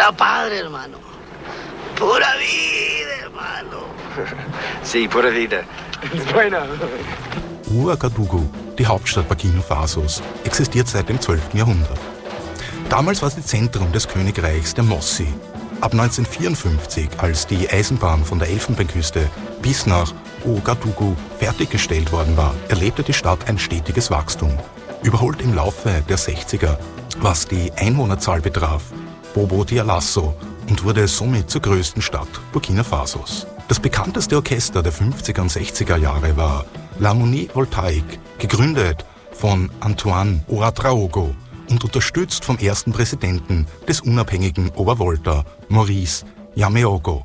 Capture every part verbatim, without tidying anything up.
Está padre, hermano. Pura vida, hermano. Sí, pura vida. Bueno. Ouagadougou, die Hauptstadt Burkina Fasos, existiert seit dem zwölften Jahrhundert. Damals war sie Zentrum des Königreichs der Mossi. Ab neunzehnhundertvierundfünfzig, als die Eisenbahn von der Elfenbeinküste bis nach Ouagadougou fertiggestellt worden war, erlebte die Stadt ein stetiges Wachstum. Überholt im Laufe der sechziger, was die Einwohnerzahl betraf, Bobo Dioulasso und wurde somit zur größten Stadt Burkina Fasos. Das bekannteste Orchester der fünfziger und sechziger Jahre war L'Harmonie Voltaïque, gegründet von Antoine Ouedraogo und unterstützt vom ersten Präsidenten des unabhängigen Obervolta, Maurice Yameogo.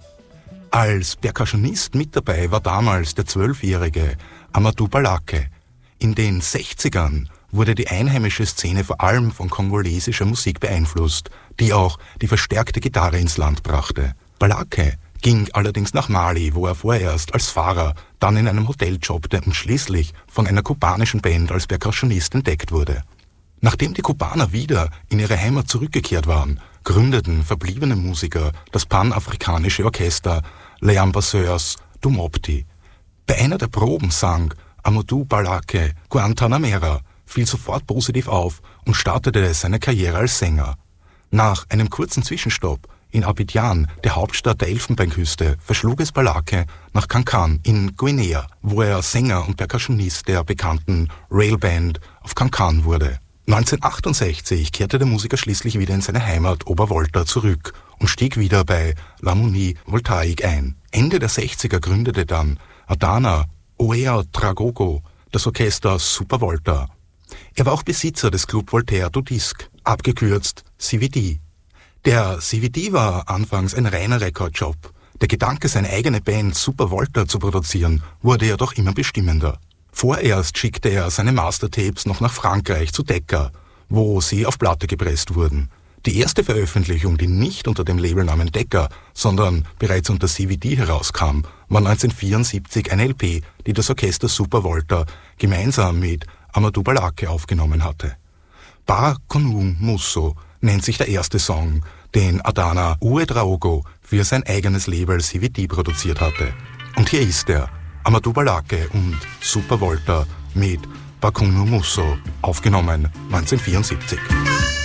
Als Percussionist mit dabei war damals der zwölfjährige Amadou Balake. In den sechzigern wurde die einheimische Szene vor allem von kongolesischer Musik beeinflusst, die auch die verstärkte Gitarre ins Land brachte. Balake ging allerdings nach Mali, wo er vorerst als Fahrer, dann in einem Hotel jobbte und schließlich von einer kubanischen Band als Percussionist entdeckt wurde. Nachdem die Kubaner wieder in ihre Heimat zurückgekehrt waren, gründeten verbliebene Musiker das panafrikanische Orchester Les Ambassadeurs du Mopti. Bei einer der Proben sang Amadou Balake Guantanamera, fiel sofort positiv auf und startete seine Karriere als Sänger. Nach einem kurzen Zwischenstopp in Abidjan, der Hauptstadt der Elfenbeinküste, verschlug es Balake nach Kankan in Guinea, wo er Sänger und Percussionist der bekannten Railband of Kankan wurde. neunzehnhundertachtundsechzig kehrte der Musiker schließlich wieder in seine Heimat Obervolta zurück und stieg wieder bei L'Harmonie Voltaïque ein. Ende der sechziger gründete dann Adana Ouedraogo das Orchester Super Volta. Er war auch Besitzer des Club Voltaire du Disque, abgekürzt C V D. Der C V D war anfangs ein reiner Rekordjob. Der Gedanke, seine eigene Band Super Volta zu produzieren, wurde jedoch immer bestimmender. Vorerst schickte er seine Mastertapes noch nach Frankreich zu Decca, wo sie auf Platte gepresst wurden. Die erste Veröffentlichung, die nicht unter dem Labelnamen Decca, sondern bereits unter C V D herauskam, war neunzehnhundertvierundsiebzig eine L P, die das Orchester Super Volta gemeinsam mit Amadou Balake aufgenommen hatte. Ba Konu Musso nennt sich der erste Song, den Adana Ouedraogo für sein eigenes Label C V D produziert hatte. Und hier ist er, Amadou Balake und Super Volta mit Ba Konu Musso, aufgenommen neunzehnhundertvierundsiebzig.